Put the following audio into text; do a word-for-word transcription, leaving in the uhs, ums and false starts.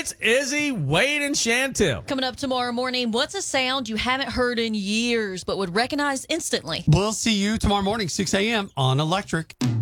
It's Izzy, Wade, and Chantel. Coming up tomorrow morning, what's a sound you haven't heard in years but would recognize instantly? We'll see you tomorrow morning, six a.m. on Electric.